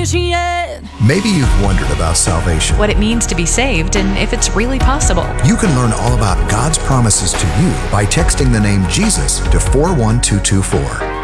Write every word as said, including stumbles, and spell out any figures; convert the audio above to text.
finished yet. Maybe you've wondered about salvation, what it means to be saved, and if it's really possible. You can learn all about God's promises to you by texting the name Jesus to four one two two four.